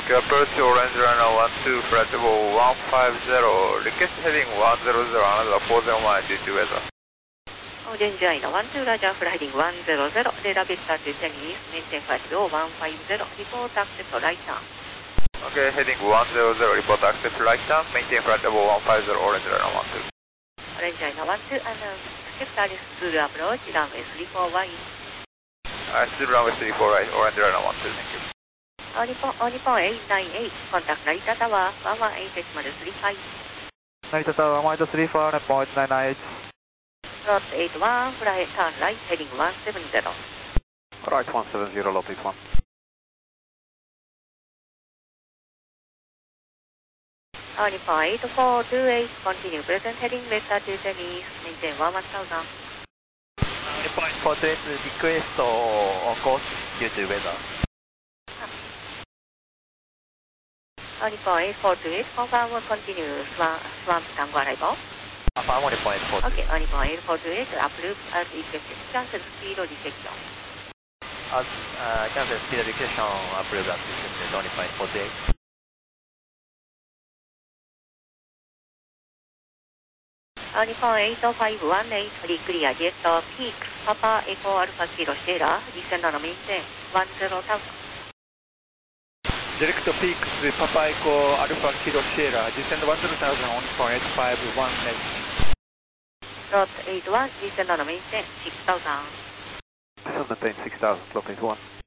approach to orange runner 12, flight level 150, request heading 100, another 401 due to weather. Orange runner 12, Roger, flight heading 100, radar vector to Chinese, maintain flight level 150, report accept right turn. Okay, heading 100, report accept right turn, maintain flight level 150, orange runner 12. Orange runner 12, accept Alice to approach, runway 34 right. Still runway 34 right, orange runner 12, thank you. Nippon 898, contact Narita Tower 118.35. Narita Tower 118.35, Nippon 898. Slot 81, fly turn right, heading 170. Right 170, lot 81. Nippon 8428, continue present heading vector to Chinese, maintain 1000. Nippon 8428, request on course due to weather. Nippon 8428, confirm continue swamp tango arrival. Affirm Nippon 8428. Okay, Nippon 8428, approve as requested. Cancel speed rejection. Cancel speed rejection, approve as requested, Nippon 8428. Nippon 80518, re-clear jet peak, Papa Echo Alpha Kilo Sierra, descend on maintain 10,000. Direct peaks, Papa Echo Alpha Kilo Sierra, descend 10,000 on Nippon 8518. Slot 81, descend on maintain 6,000. Descend maintain 6,000, slot 81.